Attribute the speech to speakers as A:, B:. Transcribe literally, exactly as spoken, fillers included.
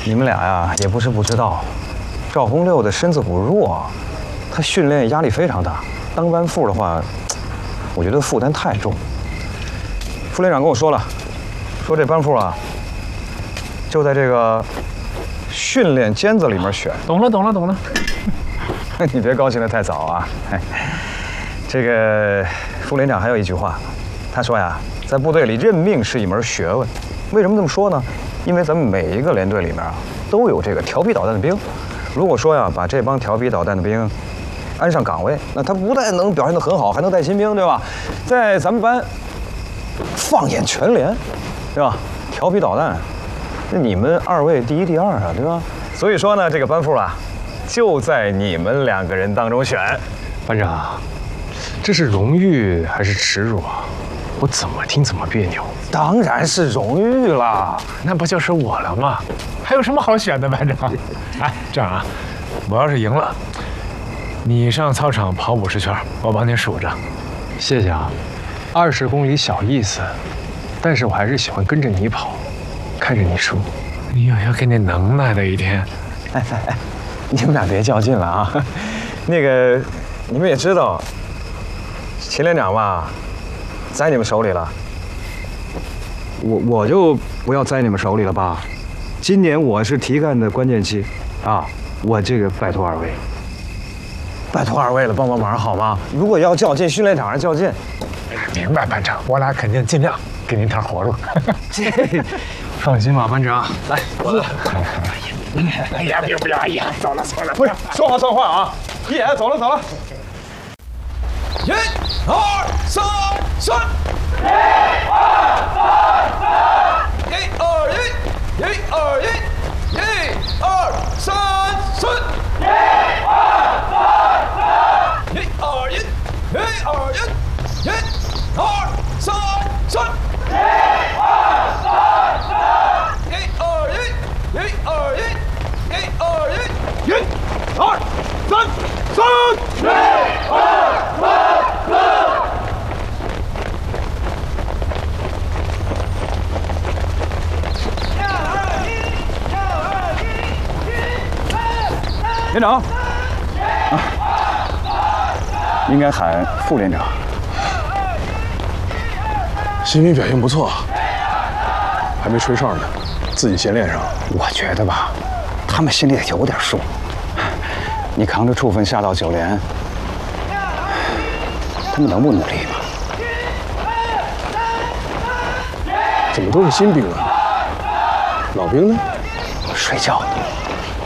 A: 你们俩呀，也不是不知道，赵红六的身子骨弱，他训练压力非常大。当班副的话，我觉得负担太重。副连长跟我说了，说这班副啊，就在这个训练尖子里面选。
B: 懂了，懂了，懂了。
A: 你别高兴得太早啊！这个副连长还有一句话，他说呀，在部队里任命是一门学问。为什么这么说呢？因为咱们每一个连队里面啊，都有这个调皮捣蛋的兵。如果说呀，把这帮调皮捣蛋的兵安上岗位，那他不但能表现得很好，还能带新兵，对吧？在咱们班放眼全连，对吧？调皮捣蛋，那你们二位第一、第二啊，对吧？所以说呢，这个班副啊，就在你们两个人当中选。
B: 班长，这是荣誉还是耻辱啊？我怎么听怎么别扭。
A: 当然是荣誉啦，
B: 那不就是我了吗？还有什么好选的，班长？哎，这样啊，我要是赢了，你上操场跑五十圈，我帮你数着。谢谢啊，二十公里小意思，但是我还是喜欢跟着你跑，看着你输。你有要给你能耐的一天。
A: 哎哎哎，你们俩别较劲了啊！那个，你们也知道，秦连长吧，在你们手里了。我我就不要在你们手里了吧。今年我是提干的关键期，啊，我这个拜托二位，拜托二位了，帮帮忙好吗？如果要较劲，训练场上较劲。
B: 明白，班长，我俩肯定尽量给您趟活路。这，放心吧，班长。来，我来。哎呀，别不要！哎呀，走了走了，
A: 不是，说话算话啊！一眼走了走了。一、二、三、三。一、二、三、三。一、二、一，一、二、一，一、二、三、三。一、二、三、三。一、二、一，一、二、一，一、二、三、三。一、二、三、三。一、二、一，一、二、一，一、二、一，一、二、三、三。一、二、三、三。连长，啊，应该喊副连长。
C: 新兵表现不错，还没吹哨呢，自己先练上。
A: 我觉得吧，他们心里也有点数。你扛着处分下到九连，他们能不努力吗？
C: 怎么都是新兵啊？老兵呢？
A: 睡觉。